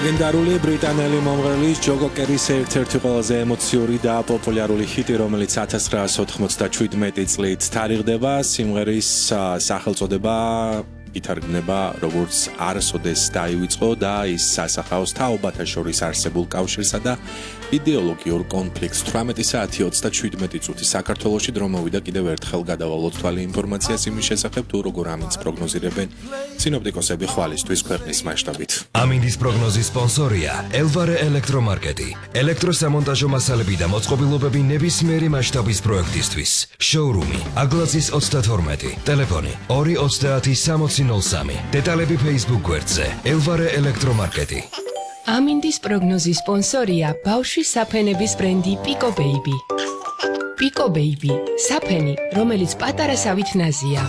ლეგენდარული ბრიტანელი მომღერლის ჯო კერის ერთ-ერთი ყველაზე ემოციური და პოპულარული ჰიტი, რომელიც 1997 წლით თარიღდება, სიმღერის სახელწოდება ითარგმნება როგორც არასოდეს დაივიწყო და ის სასახავს თაობათა შორის არსებულ კავშირსა და იდეოლოგიურ კონფლიქტს. 18 საათი 37 წუთი საქართველოში დრო მოვიდა კიდევ ერთხელ გადავალოთ თვალი ინფორმაციას იმის შესახებ, თუ როგორ ამინდს პროგნოზირებენ სინოპტიკოსები ხვალისთვის ქვეყნის მასშტაბით. ამინდის პროგნოზის სპონსორია ელვარე ელექტრომარკეტი. ელექტროსამონტაჟო მასალები და მოწყობილობები ნებისმიერი მასშტაბის პროექტისთვის. შოურუმი აგლაზის 32, ტელეფონი 230 დეტალები Facebook გვერდზე ელვარე ელექტრომარკეტი. ამინდის პროგნოზის სპონსორია ბავშვის საფენების ბრენდი პიკო ბეიბი. პიკო ბეიბი, საფენი, რომელიც პატარასავით ნაზია.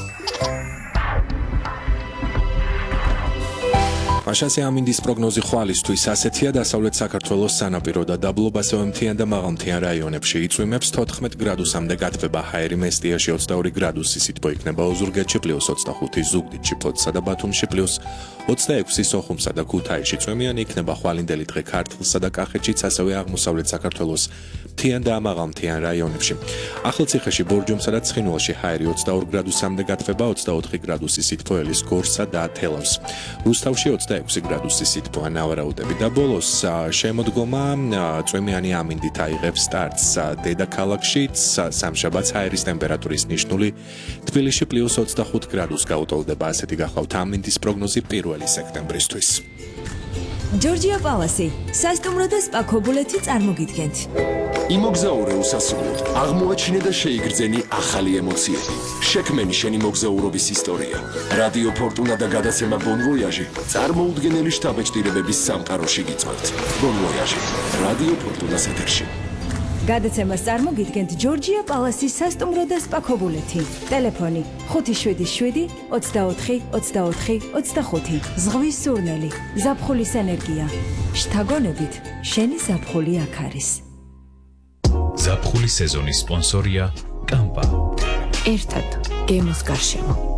მაშასე ამინდის პროგნოზი ხვალისთვის ასეთია: დასავლეთ საქართველოს სანაპირო და დაბლობასავე მთიან და მაღალმთიან რაიონებში იწვიმებს 14 გრადუსამდე გათბება, ჰაერი-მესტიაში 22 გრადუსი სითბო იქნება, ოზურგეთში +25, ზუგდიდში, ფოთსა და ბათუმში +26, სოხუმსა და ქუთაისში წვიმიანი იქნება, ხვალინდელი დღე ქართლსა და კახეთშიც, ასევე აღმოსავლეთ საქართველოს მთიან და მაღალმთიან რაიონებში. ახალციხეში, ბორჯომსა და ცხინვალში ჰაერი 22 გრადუსამდე გათბება, 24 გრადუსი სითბო ელის გორსა და თელავს. რუსთავში 26 გრადუსი სითბოა, ნავარაუდები და ბოლოს შემოდგომა წვიმიანი ამინდით აიღებს სტარტს დედაქალაქშიც, სამშაბათს ჰაერის ტემპერატურის ნიშნული თბილისში +25 გრადუსს გაუტოლდება. ასეთი გახლავთ ამინდის პროგნოზი 1 სექტემბრისთვის. ჯორჯია პალასი, სასტუმრო და სპა ქობულეთი წარმოგიდგენთ. იმოგზაურე უსასრულოდ, აღმოაჩინე და შეიგრძენი ახალი ემოციები. შექმენი შენი მოგზაურობის ისტორია. რადიო ფორტუნა და გადაცემა ბონ ვოიაჟი წარმოუდგენელი შთაბეჭდილებების სამყაროში გიწევთ. ბონ ვოიაჟი, რადიო ფორტუნას ეთერში. გადაცემას წარმოგიდგენთ ჯორჯია პალასის სასტუმრო და სპა ქობულეთი. ტელეფონი 577 24 24 25. ზღვის სურნელი, ზაფხულის ენერგია. შთაგონებით, შენი ზაფხული აქ არის. ზაფხულის სეზონის სპონსორია კამპა. ერთად გემოს გარშემო.